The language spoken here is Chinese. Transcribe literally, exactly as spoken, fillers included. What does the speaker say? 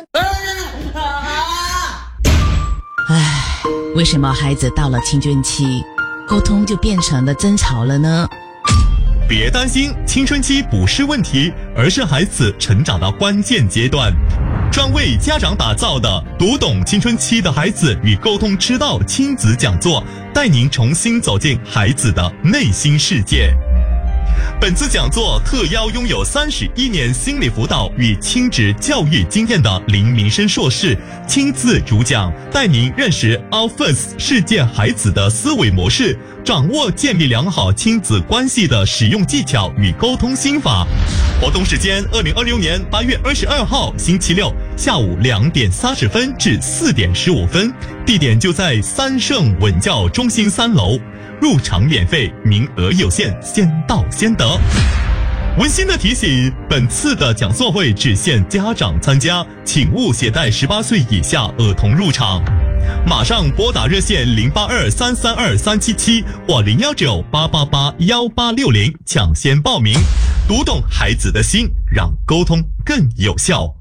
唉，为什么孩子到了青春期，沟通就变成了争吵了呢？ 别担心，青春期不是问题，而是孩子成长的关键阶段。专为家长打造的读懂青春期的孩子与沟通之道亲子讲座，带您重新走进孩子的内心世界。本次讲座特邀拥有三十一年心理辅导与亲子教育经验的林明生硕士亲自主讲，带您认识 Alphas 世界孩子的思维模式，掌握建立良好亲子关系的使用技巧与沟通心法。活动时间：二零二六年八月二十二号星期六下午两点三十分至四点十五分，地点就在三盛稳教中心三楼。入场免费，名额有限，先到先得。温馨的提醒，本次的讲座会只限家长参加，请勿携带十八岁以下儿童入场。马上拨打热线零八二三三二三七七或零幺九八八八幺八六零抢先报名，读懂孩子的心，让沟通更有效。